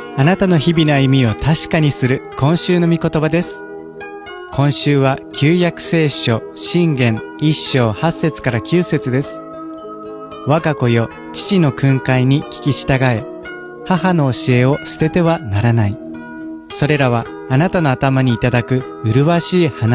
あなたの日々の歩みを確かにする今週の御言葉です。今週は旧約聖書箴言1章8節から9節です。我が子よ、父の訓戒に聞き従え、母の教えを捨ててはならない。それらはあなたの頭にいただく麗しい花